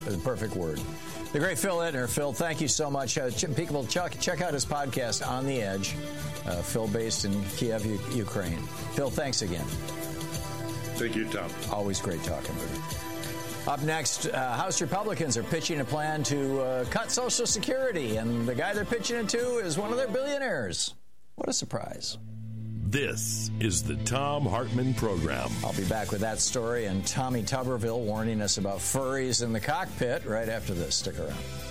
The perfect word. The great Phil Ittner. Phil, thank you so much. People, check out his podcast, On the Edge. Phil, based in Kiev, Ukraine. Phil, thanks again. Thank you, Tom. Always great talking with you. Up next, House Republicans are pitching a plan to cut Social Security, and the guy they're pitching it to is one of their billionaires. What a surprise. This is the Thom Hartmann Program. I'll be back with that story and Tommy Tuberville warning us about furries in the cockpit right after this. Stick around.